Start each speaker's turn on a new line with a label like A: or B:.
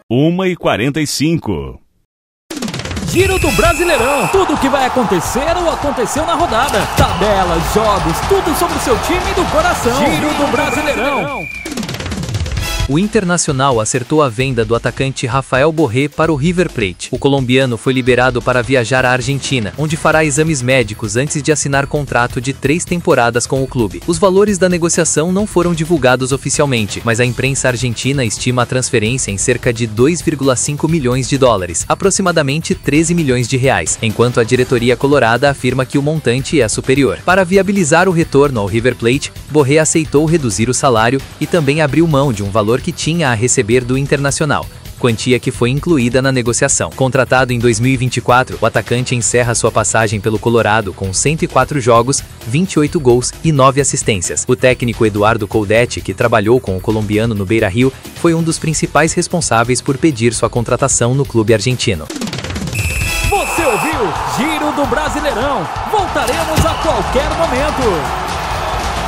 A: 1h45.
B: Giro do Brasileirão. Tudo o que vai acontecer ou aconteceu na rodada. Tabelas, jogos, tudo sobre o seu time do coração. Giro do Brasileirão.
C: O Internacional acertou a venda do atacante Rafael Borré para o River Plate. O colombiano foi liberado para viajar à Argentina, onde fará exames médicos antes de assinar contrato de 3 temporadas com o clube. Os valores da negociação não foram divulgados oficialmente, mas a imprensa argentina estima a transferência em cerca de 2,5 milhões de dólares, aproximadamente 13 milhões de reais, enquanto a diretoria colorada afirma que o montante é superior. Para viabilizar o retorno ao River Plate, Borré aceitou reduzir o salário e também abriu mão de um valor que tinha a receber do Internacional, quantia que foi incluída na negociação. Contratado em 2024, o atacante encerra sua passagem pelo Colorado com 104 jogos, 28 gols e 9 assistências. O técnico Eduardo Coudet, que trabalhou com o colombiano no Beira-Rio, foi um dos principais responsáveis por pedir sua contratação no clube argentino.
B: Você ouviu Giro do Brasileirão. Voltaremos a qualquer momento.